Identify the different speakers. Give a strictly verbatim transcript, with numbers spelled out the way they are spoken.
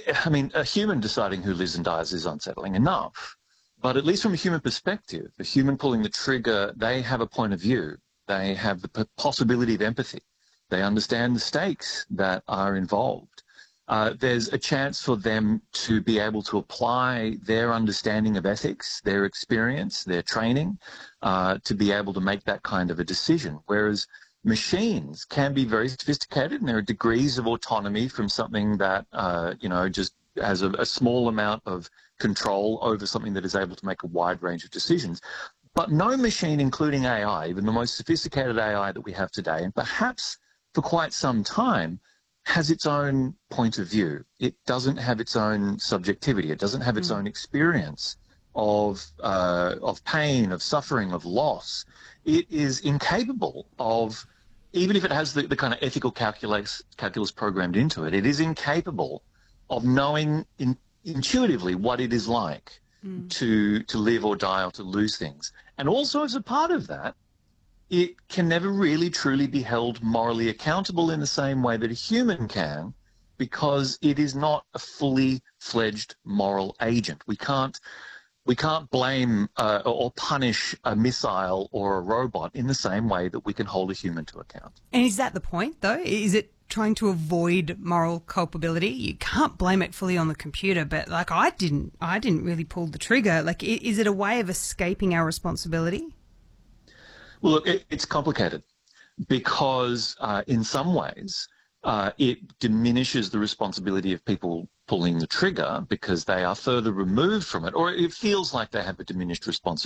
Speaker 1: I mean, a human deciding who lives and dies is unsettling enough. But at least from a human perspective, a human pulling the trigger, they have a point of view. They have the p- possibility of empathy. They understand the stakes that are involved. Uh, there's a chance for them to be able to apply their understanding of ethics, their experience, their training, uh, to be able to make that kind of a decision. Whereas machines can be very sophisticated, and there are degrees of autonomy from something that, uh, you know, just has a, a small amount of control over something that is able to make a wide range of decisions. But no machine, including A I, even the most sophisticated A I that we have today, and perhaps for quite some time, has its own point of view. It doesn't have its own subjectivity. It doesn't have its mm. own experience of uh, of pain, of suffering, of loss. It is incapable of, even if it has the, the kind of ethical calculus, calculus programmed into it, it is incapable of knowing in, intuitively what it is like mm. to to live or die or to lose things. And also as a part of that, it can never really truly be held morally accountable in the same way that a human can, because it is not a fully fledged moral agent. We can't we can't blame uh, or punish a missile or a robot in the same way that we can hold a human to account.
Speaker 2: And is that the point, though? Is it trying to avoid moral culpability? You can't blame it fully on the computer, but like I didn't, I didn't really pull the trigger. Like, is it a way of escaping our responsibility?
Speaker 1: Well, look, it, it's complicated because uh, in some ways uh, it diminishes the responsibility of people pulling the trigger because they are further removed from it, or it feels like they have a diminished responsibility.